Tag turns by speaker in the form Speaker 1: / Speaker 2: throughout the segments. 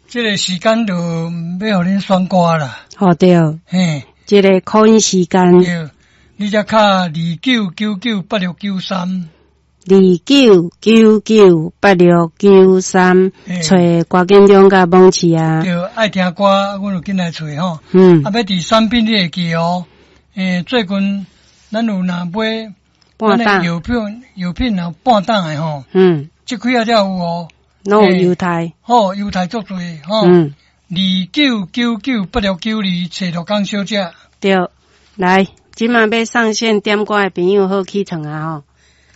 Speaker 1: 这个时间就要互恁选歌啦。
Speaker 2: 好对，
Speaker 1: 嘿，
Speaker 2: 这个考音时间
Speaker 1: 对，你才敲29998693。
Speaker 2: 29998693，找郭建中甲蒙奇啊。
Speaker 1: 对，爱听歌，阮就紧来找吼。要第三品你会记哦。最近咱有若买
Speaker 2: 半档
Speaker 1: 药品若半档诶吼。即几啊了有哦。
Speaker 2: 拢有犹太。
Speaker 1: 好，犹太足多吼。29998692，找罗江小姐。
Speaker 2: 对，来，即马要上线点歌诶朋友好起床啊吼。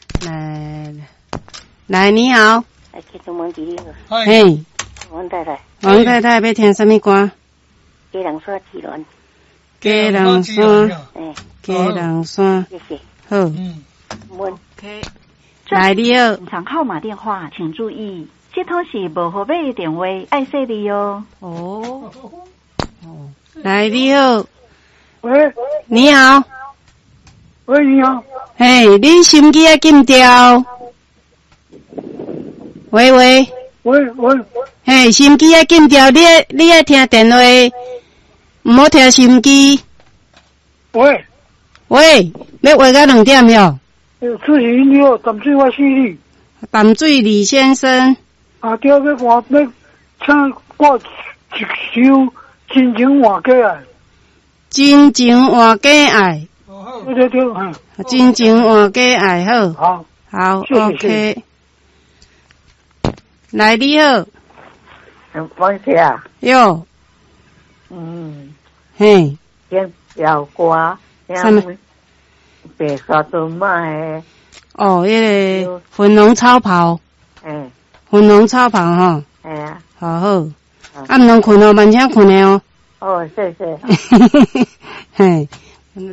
Speaker 2: 来，你好。
Speaker 3: 去中门弟弟。
Speaker 2: 嘿。
Speaker 3: 王太太。
Speaker 2: 王太太要听什么歌？
Speaker 3: 鸡人山之恋。
Speaker 2: 鸡人山。鸡人山。
Speaker 3: 谢谢。
Speaker 2: 好。
Speaker 3: OK。
Speaker 2: 来，你好。
Speaker 4: 常号码电话，请注意，这通是无号码的电话，爱说你哦。
Speaker 2: 来，你好。
Speaker 5: 喂。
Speaker 2: 你好。
Speaker 5: 喂，你好。
Speaker 2: 嘿，恁心机啊禁掉。喂。嘿，心机啊禁掉，你爱听电话，唔好听心机。
Speaker 5: 喂，
Speaker 2: 要话到2点哟。
Speaker 5: 出去饮料，淡水我是你。
Speaker 2: 淡水李先生。
Speaker 5: 啊，对，要请我一首真情换假爱。
Speaker 2: 真情换假爱。
Speaker 5: 对，
Speaker 2: 真情换假爱好。好
Speaker 5: 谢谢
Speaker 2: ，OK。来，你好。
Speaker 3: 王姐啊。
Speaker 2: 哟。嘿。
Speaker 3: 点条歌，
Speaker 2: 什么？
Speaker 3: 白沙屯马的。
Speaker 2: 迄个粉红超跑。粉红超跑吼。好。啊，毋通困哦，慢请困的哦。
Speaker 3: 谢谢。